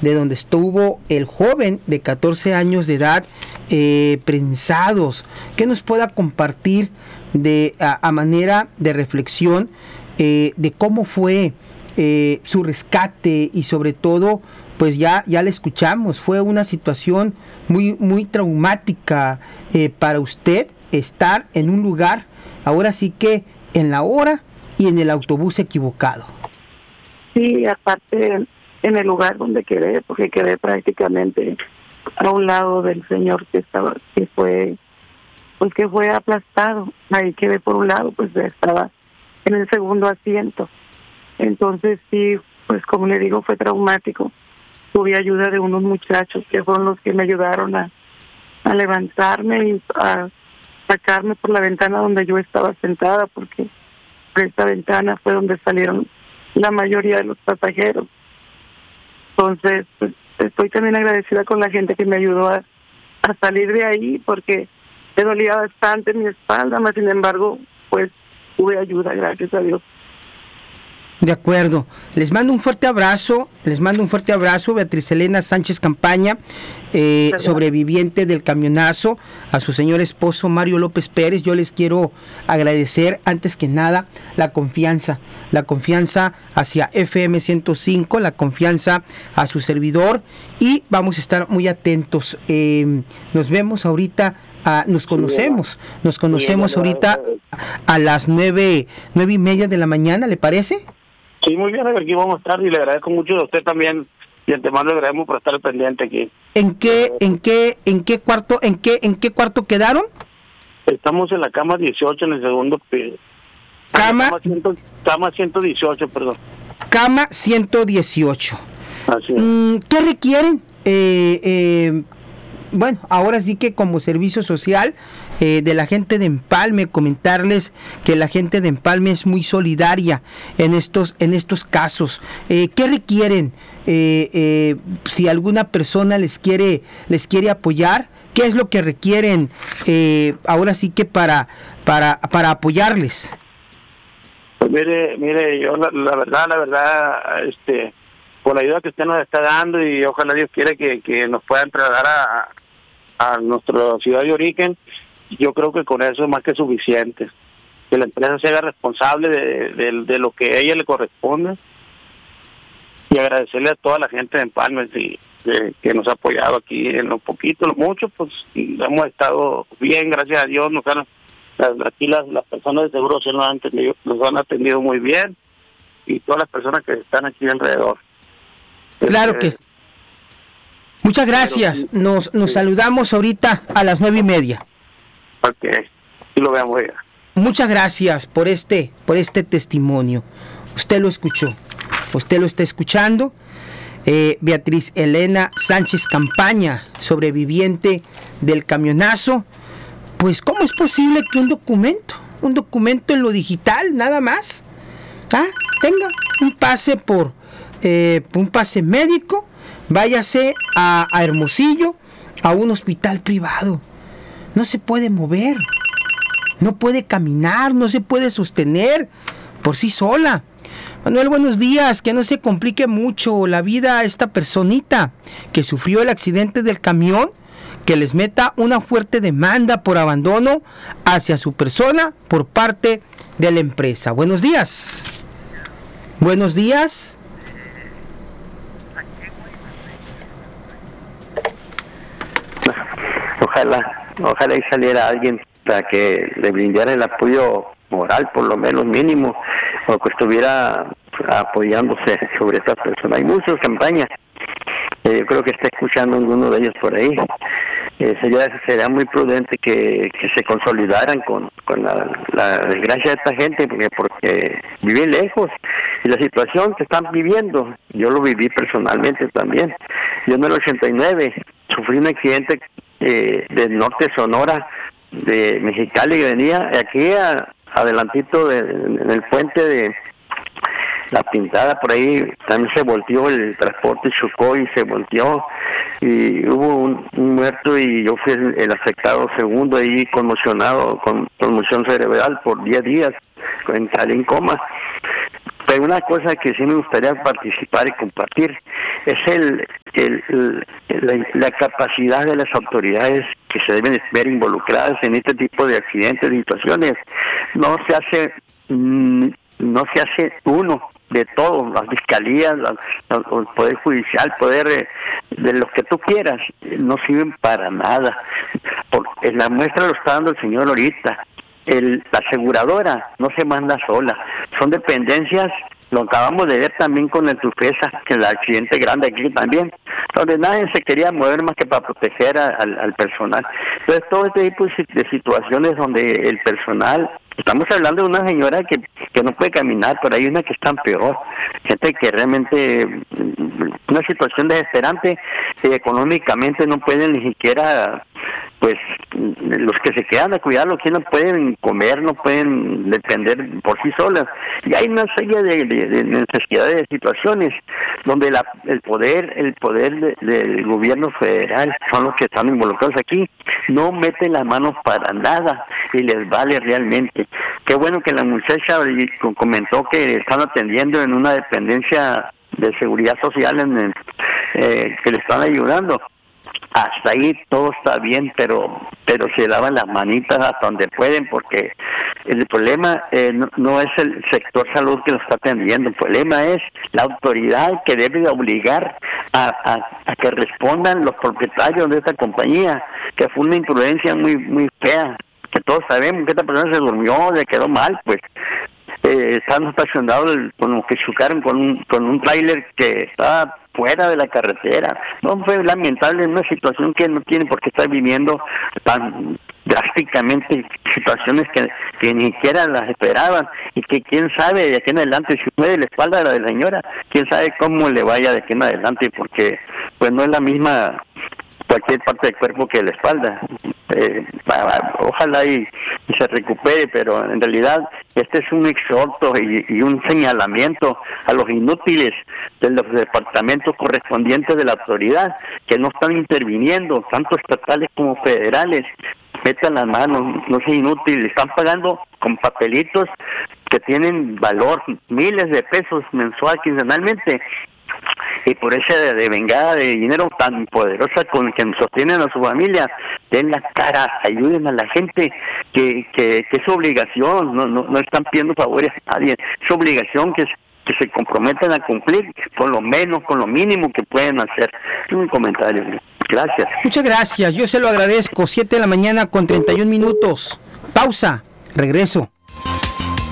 de donde estuvo el joven de 14 años de edad, prensados, que nos pueda compartir a manera de reflexión de cómo fue su rescate y sobre todo, pues ya la escuchamos, fue una situación muy, muy traumática para usted estar en un lugar, ahora sí que en la hora y en el autobús equivocado. Sí, aparte en el lugar donde quedé, porque quedé prácticamente a un lado del señor que fue aplastado. Ahí quedé por un lado, pues estaba en el segundo asiento. Entonces sí, pues como le digo, fue traumático. Tuve ayuda de unos muchachos que fueron los que me ayudaron a levantarme y a sacarme por la ventana donde yo estaba sentada, porque por esta ventana fue donde salieron la mayoría de los pasajeros. Entonces, pues, estoy también agradecida con la gente que me ayudó a salir de ahí, porque me dolía bastante mi espalda, mas sin embargo, pues tuve ayuda, gracias a Dios. De acuerdo. Les mando un fuerte abrazo, Beatriz Elena Sánchez Campaña, sobreviviente del camionazo, a su señor esposo Mario López Pérez. Yo les quiero agradecer antes que nada la confianza hacia FM 105, la confianza a su servidor, y vamos a estar muy atentos. Nos vemos ahorita. Nos conocemos ahorita a las 9:30 de la mañana, ¿le parece? Sí, muy bien, aquí vamos a estar y le agradezco mucho a usted también, y de antemano le agradecemos por estar pendiente aquí. ¿En qué cuarto quedaron? Estamos en la cama 18 en el segundo piso. Cama 118, perdón. Cama 118. Así es. ¿Qué requieren? Bueno, ahora sí que como servicio social de la gente de Empalme, comentarles que la gente de Empalme es muy solidaria en estos casos. ¿Qué requieren? Si alguna persona les quiere apoyar, ¿qué es lo que requieren ahora sí que para apoyarles? Pues mire, yo la verdad, por la ayuda que usted nos está dando, y ojalá Dios quiera que nos puedan trasladar a nuestra ciudad de origen, yo creo que con eso es más que suficiente. Que la empresa se haga responsable de lo que a ella le corresponde, y agradecerle a toda la gente de Empalme que nos ha apoyado aquí en lo poquito, lo mucho, pues hemos estado bien, gracias a Dios. Aquí las personas de Seguro Social nos han atendido muy bien, y todas las personas que están aquí alrededor. Claro que muchas gracias. Nos saludamos ahorita a las 9:30. Ok, y lo veamos ya. Muchas gracias por este testimonio. Usted lo escuchó, usted lo está escuchando. Beatriz Elena Sánchez Campaña, sobreviviente del camionazo. Pues ¿cómo es posible que un documento en lo digital nada más tenga un pase un pase médico, váyase a Hermosillo, a un hospital privado? No se puede mover, no puede caminar, no se puede sostener por sí sola. Manuel, buenos días, que no se complique mucho la vida a esta personita que sufrió el accidente del camión, que les meta una fuerte demanda por abandono hacia su persona por parte de la empresa. Buenos días. Buenos días. Ojalá y saliera alguien para que le brindara el apoyo moral, por lo menos mínimo, o que estuviera apoyándose sobre estas personas. Hay muchas campañas. Yo creo que está escuchando alguno de ellos por ahí. Sería muy prudente que se consolidaran con la desgracia de esta gente, porque viven lejos, y la situación que están viviendo, yo lo viví personalmente también. Yo en el 89 sufrí un accidente del norte de Sonora, de Mexicali, que venía aquí adelantito en el puente de La Pintada, por ahí también se volteó el transporte, chocó y se volteó, y hubo un muerto, y yo fui el afectado segundo ahí, conmocionado, con conmoción cerebral por 10 días, salí en coma. Pero una cosa que sí me gustaría participar y compartir es la capacidad de las autoridades que se deben ver involucradas en este tipo de accidentes, de situaciones. No se hace uno de todo, las fiscalías, el poder judicial, poder de los que tú quieras, no sirven para nada. La muestra lo está dando el señor ahorita. La aseguradora no se manda sola, son dependencias. Lo acabamos de ver también con el Tufesa, que el accidente grande aquí también, donde nadie se quería mover más que para proteger al personal. Entonces, todo este tipo de situaciones donde el personal, estamos hablando de una señora que no puede caminar, pero hay una que está peor, gente que realmente, una situación desesperante, económicamente no pueden ni siquiera, pues, los que se quedan a cuidarlo, que no pueden comer, no pueden depender por sí solas. Y hay una serie de necesidades, de situaciones donde el poder del gobierno federal son los que están involucrados aquí, no meten las manos para nada y les vale realmente. Qué bueno que la muchacha comentó que están atendiendo en una dependencia de seguridad social que le están ayudando. Hasta ahí todo está bien, pero se lavan las manitas hasta donde pueden, porque el problema no es el sector salud que lo está atendiendo, el problema es la autoridad que debe de obligar a que respondan los propietarios de esta compañía, que fue una imprudencia muy fea, que todos sabemos que esta persona se durmió, le quedó mal, pues. Están estacionados como que chocaron con un tráiler que estaba fuera de la carretera. No, fue lamentable, una situación que no tiene por qué estar viviendo tan drásticamente, situaciones que ni siquiera las esperaban, y que quién sabe de aquí en adelante, si fue de la espalda de la señora, quién sabe cómo le vaya de aquí en adelante, porque pues no es la misma cualquier parte del cuerpo que la espalda. Ojalá y se recupere, pero en realidad este es un exhorto y un señalamiento a los inútiles de los departamentos correspondientes de la autoridad, que no están interviniendo, tanto estatales como federales. Metan las manos, no sean inútiles, están pagando con papelitos que tienen valor, miles de pesos mensual, quincenalmente, y por esa devengada de dinero tan poderosa con que sostienen a su familia, den la cara, ayuden a la gente, que es su obligación, no están pidiendo favores a nadie, es su obligación que se comprometen a cumplir con lo mínimo que pueden hacer. Es un comentario. Gracias. Muchas gracias, yo se lo agradezco. 7 de la mañana con 31 minutos. Pausa, regreso.